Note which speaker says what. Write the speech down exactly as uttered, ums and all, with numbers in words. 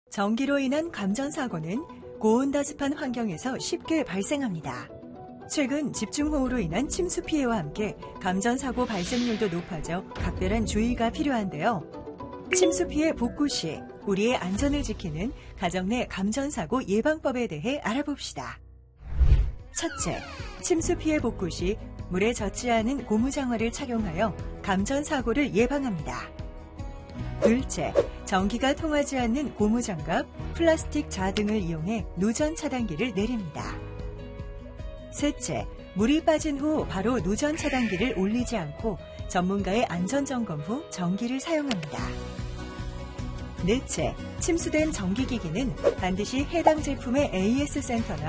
Speaker 1: 전기로 인한 감전사고는 고온다습한 환경에서 쉽게 발생합니다. 최근 집중호우로 인한 침수 피해와 함께 감전사고 발생률도 높아져 각별한 주의가 필요한데요. 침수 피해 복구 시 우리의 안전을 지키는 가정 내 감전사고 예방법에 대해 알아봅시다. 첫째, 침수 피해 복구 시 물에 젖지 않은 고무장화를 착용하여 감전사고를 예방합니다. 둘째, 전기가 통하지 않는 고무장갑, 플라스틱 자 등을 이용해 누전 차단기를 내립니다. 셋째, 물이 빠진 후 바로 누전 차단기를 올리지 않고 전문가의 안전점검 후 전기를 사용합니다. 넷째, 침수된 전기기기는 반드시 해당 제품의 에이에스 센터나